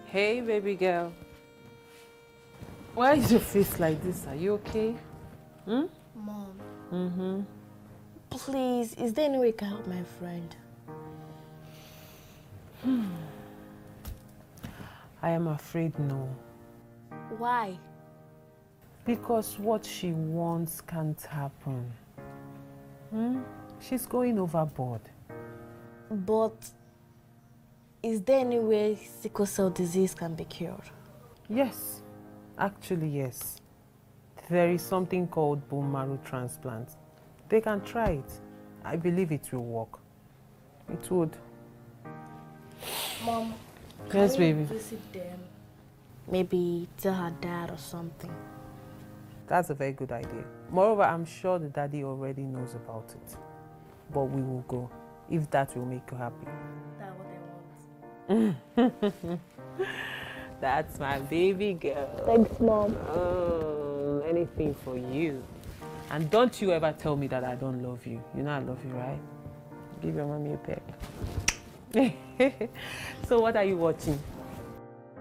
Hey, baby girl. Why is your face like this? Are you okay? Mom. Mm-hmm. Please, is there any way you can help my friend? I am afraid no. Why? Because what she wants can't happen. She's going overboard. But is there any way sickle cell disease can be cured? Yes, actually yes. There is something called bone marrow transplant. They can try it. I believe it will work. It would. Mom, Yes, can we baby. visit them? Maybe tell her dad or something. That's a very good idea. Moreover, I'm sure the daddy already knows about it. But we will go, if that will make you happy. That's what I want. That's my baby girl. Thanks, Mom. Oh, anything for you. And don't you ever tell me that I don't love you. You know I love you, right? Give your mommy a peck. So what are you watching?